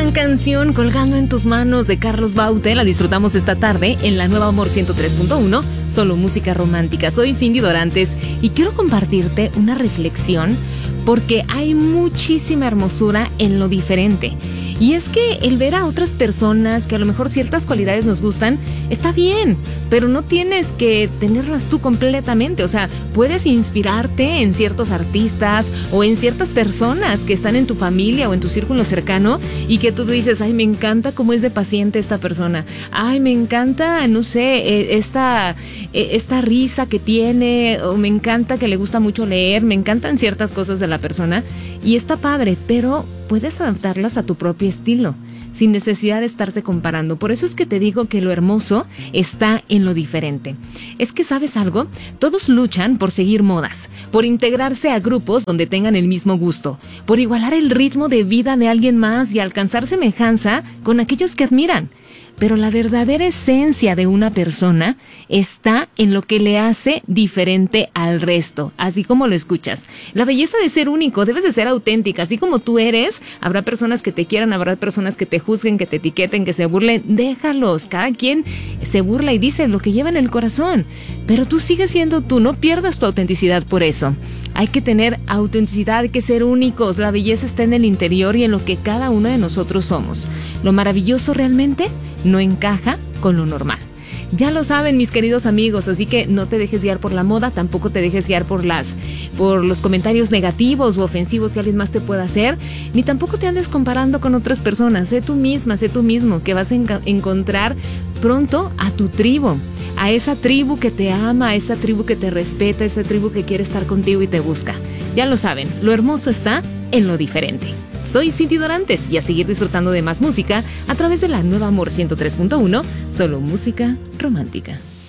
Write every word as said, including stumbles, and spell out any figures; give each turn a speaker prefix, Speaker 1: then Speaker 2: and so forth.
Speaker 1: gran canción, Colgando en tus manos, de Carlos Baute. La disfrutamos esta tarde en la Nueva Amor ciento tres punto uno, solo música romántica. Soy Cindy Dorantes y quiero compartirte una reflexión porque hay muchísima hermosura en lo diferente. Y es que el ver a otras personas que a lo mejor ciertas cualidades nos gustan, está bien, pero no tienes que tenerlas tú completamente. O sea, puedes inspirarte en ciertos artistas o en ciertas personas que están en tu familia o en tu círculo cercano y que tú dices, ay, me encanta cómo es de paciente esta persona. Ay, me encanta, no sé, esta, esta risa que tiene, o me encanta que le gusta mucho leer, me encantan ciertas cosas de la persona y está padre, pero puedes adaptarlas a tu propio estilo, sin necesidad de estarte comparando. Por eso es que te digo que lo hermoso está en lo diferente. Es que, ¿sabes algo? Todos luchan por seguir modas, por integrarse a grupos donde tengan el mismo gusto, por igualar el ritmo de vida de alguien más y alcanzar semejanza con aquellos que admiran. Pero la verdadera esencia de una persona está en lo que le hace diferente al resto, así como lo escuchas. La belleza de ser único, debes de ser auténtica, así como tú eres. Habrá personas que te quieran, habrá personas que te juzguen, que te etiqueten, que se burlen. Déjalos, cada quien se burla y dice lo que lleva en el corazón. Pero tú sigues siendo tú, no pierdas tu autenticidad por eso. Hay que tener autenticidad, hay que ser únicos. La belleza está en el interior y en lo que cada uno de nosotros somos. Lo maravilloso realmente no encaja con lo normal. Ya lo saben, mis queridos amigos, así que no te dejes guiar por la moda, tampoco te dejes guiar por las, por los comentarios negativos o ofensivos que alguien más te pueda hacer, ni tampoco te andes comparando con otras personas. Sé tú misma, sé tú mismo, que vas a enca- encontrar pronto a tu tribu, a esa tribu que te ama, a esa tribu que te respeta, a esa tribu que quiere estar contigo y te busca. Ya lo saben, lo hermoso está en lo diferente. Soy Cindy Dorantes y a seguir disfrutando de más música a través de la Nueva Amor ciento tres punto uno, solo música romántica.